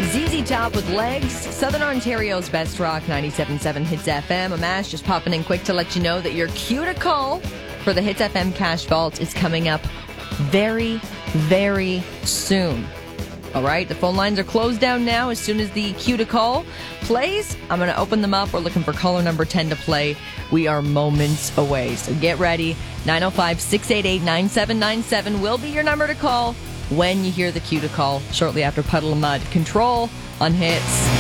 ZZ Top with Legs, Southern Ontario's best rock, 97.7 Hits FM. Amash just popping in quick to let you know that your cue to call for the Hits FM Cash Vault is coming up very, very soon. All right, the phone lines are closed down now. As soon as the cue to call plays, I'm going to open them up. We're looking for caller number 10 to play. We are moments away, so get ready. 905-688-9797 will be your number to call when you hear the cue to call shortly after Puddle of Mud. Control on Hits.